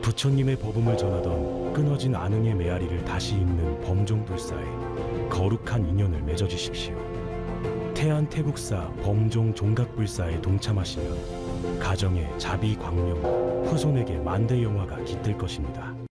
부처님의 법음을 전하던 끊어진 안흥의 메아리를 다시 잇는 범종불사에 거룩한 인연을 맺어주십시오. 태안 태국사 범종 종각불사에 동참하시면 가정의 자비 광명, 후손에게 만대 영화가 깃들 것입니다.